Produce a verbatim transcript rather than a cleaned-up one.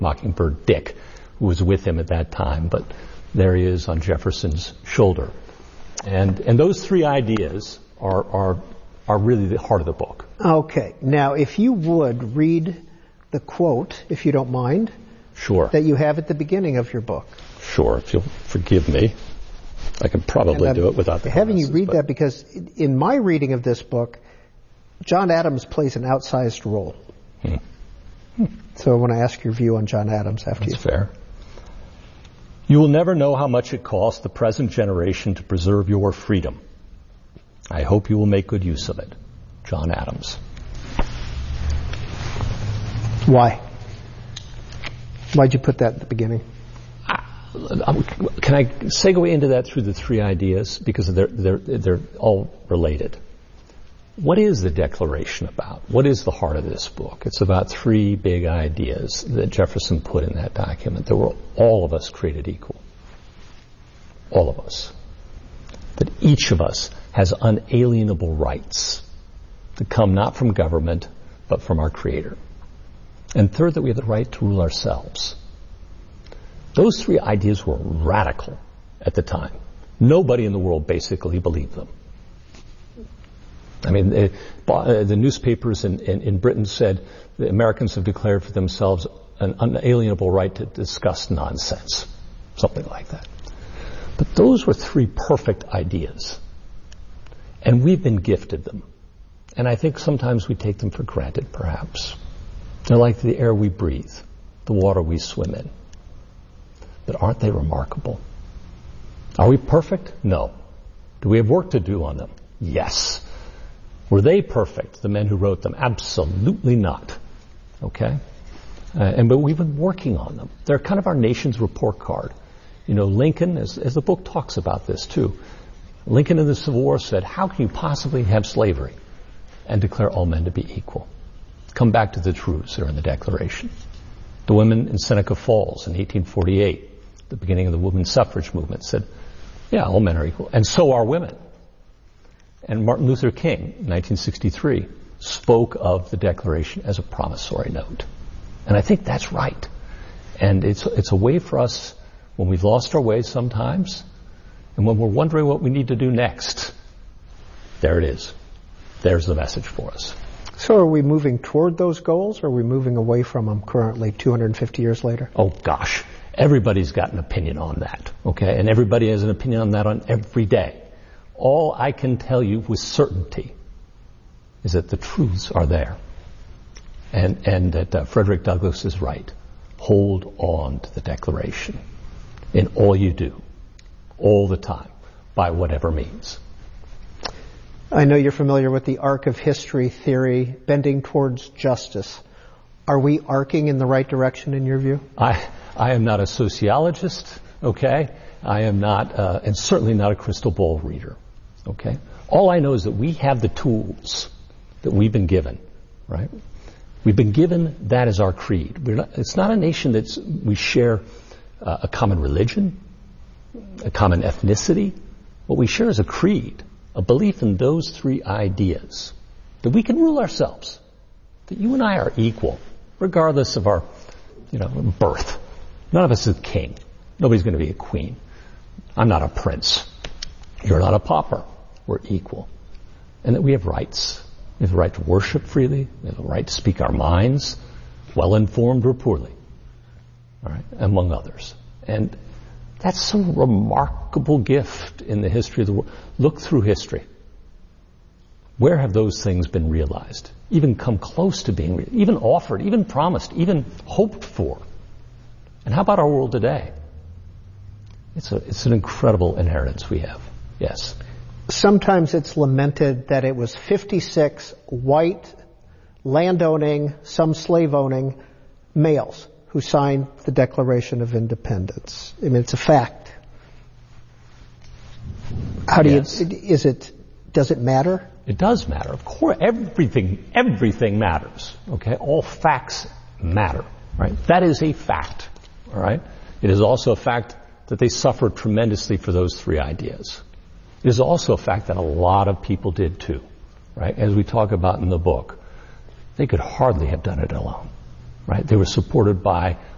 Mockingbird Dick, who was with him at that time, but there he is on Jefferson's shoulder. And and those three ideas are are are really the heart of the book. Okay. Now, if you would read the quote, if you don't mind, Sure. that you have at the beginning of your book. Sure, if you'll forgive me. I can probably do it without the having glasses, you read but... that, because in my reading of this book, John Adams plays an outsized role. Hmm. So I want to ask your view on John Adams after That's you. fair. You will never know how much it costs the present generation to preserve your freedom. I hope you will make good use of it. John Adams. Why? Why'd you put that at the beginning? Can I segue into that through the three ideas? Because they're, they're, they're all related. What is the Declaration about? What is the heart of this book? It's about three big ideas that Jefferson put in that document, that we're all of us created equal. All of us. That each of us has unalienable rights that come not from government, but from our Creator. And third, that we have the right to rule ourselves. Those three ideas were radical at the time. Nobody in the world basically believed them. I mean, they, uh, the newspapers in, in, in Britain said the Americans have declared for themselves an unalienable right to discuss nonsense. Something like that. But those were three perfect ideas. And we've been gifted them. And I think sometimes we take them for granted, perhaps. They're like the air we breathe, the water we swim in. But aren't they remarkable? Are we perfect? No. Do we have work to do on them? Yes. Were they perfect, the men who wrote them? Absolutely not. Okay? Uh, and but we've been working on them. They're kind of our nation's report card. You know, Lincoln, as, as the book talks about this too, Lincoln in the Civil War said, how can you possibly have slavery and declare all men to be equal? Come back to the truths that are in the Declaration. The women in Seneca Falls in eighteen forty-eight, the beginning of the women's suffrage movement, said, yeah, all men are equal, and so are women. And Martin Luther King, in nineteen sixty-three, spoke of the Declaration as a promissory note. And I think that's right. And it's it's a way for us, when we've lost our way sometimes, and when we're wondering what we need to do next, there it is. There's the message for us. So are we moving toward those goals, or are we moving away from them currently, two hundred fifty years later? Oh, gosh. Everybody's got an opinion on that, okay? And everybody has an opinion on that on every day. All I can tell you with certainty is that the truths are there. And, and that uh, Frederick Douglass is right. Hold on to the Declaration in all you do, all the time, by whatever means. I know you're familiar with the arc of history theory, bending towards justice. Are we arcing in the right direction in your view? I, I am not a sociologist, okay? I am not, uh, and certainly not a crystal ball reader, okay? All I know is that we have the tools that we've been given, right? We've been given that as our creed. We're not, it's not a nation that's, we share uh, a common religion, a common ethnicity. What we share is a creed. A belief in those three ideas, that we can rule ourselves, that you and I are equal, regardless of our, you know, birth. None of us is a king. Nobody's going to be a queen. I'm not a prince. You're not a pauper. We're equal. And that we have rights. We have the right to worship freely. We have the right to speak our minds, well-informed or poorly, all right, among others. And that's some remarkable gift in the history of the world. Look through history. Where have those things been realized? Even come close to being, re- even offered, even promised, even hoped for? And how about our world today? It's a, it's an incredible inheritance we have. Yes. Sometimes it's lamented that it was fifty-six white, land-owning, some slave-owning males who signed the Declaration of Independence. I mean, it's a fact. How do yes. you, is it, does it matter? It does matter. Of course, everything, everything matters. Okay? All facts matter. Right? That is a fact. All right? It is also a fact that they suffered tremendously for those three ideas. It is also a fact that a lot of people did too. Right? As we talk about in the book, they could hardly have done it alone. Right? They were supported by